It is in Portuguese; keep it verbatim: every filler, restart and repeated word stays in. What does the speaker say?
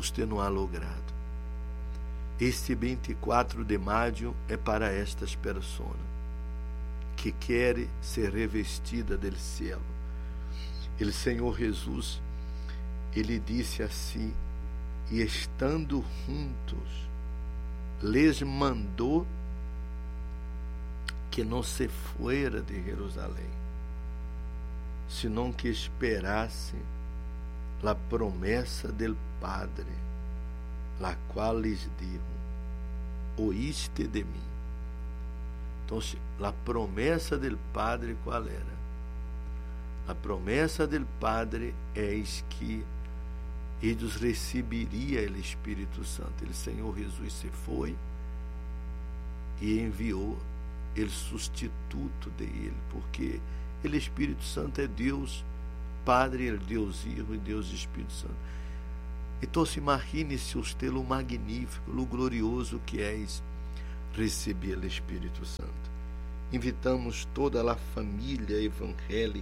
você não ha logrado. Este vinte e quatro de maio é para estas pessoas que querem ser revestida do céu. O Senhor Jesus, Ele disse assim, e estando juntos, les mandou que não se fuera de Jerusalém, senão que esperasse a promessa del Padre, la qual lhes dijo, oíste de mim. Então, a promessa del Padre qual era? A promessa del Padre é que eles receberiam o Espírito Santo. O Senhor Jesus se foi e enviou o substituto dele, porque o Espírito Santo é Deus Padre, é Deus Filho e Deus Espírito Santo. Então se imagine se você o magnífico, o glorioso que és receber o Espírito Santo. Invitamos toda a família evangélica